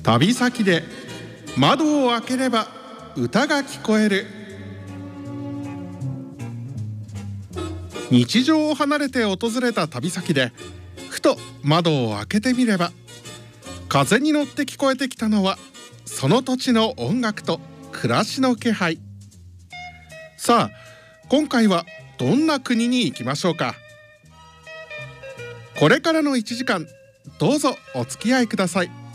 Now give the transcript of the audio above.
旅先で窓を開ければ歌が聞こえる。日常を離れて訪れた旅先でふと窓を開けてみれば、風に乗って聞こえてきたのはその土地の音楽と暮らしの気配。さあ、今回はどんな国に行きましょうか。これからの1時間、どうぞお付き合いください。